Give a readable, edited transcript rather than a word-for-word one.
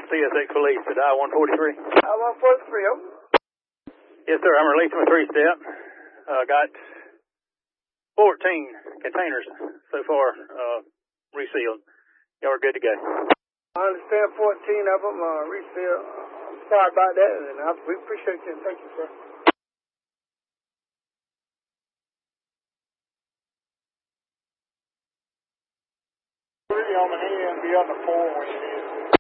CSX Police at I-143. I-143, over. Yes, sir. I'm releasing a three-step. Got 14 containers so far resealed. Y'all are good to go. I understand 14 of them resealed. I'm sorry about that, and we appreciate you. Thank you, sir. On the hand, be on the 4 when you need it.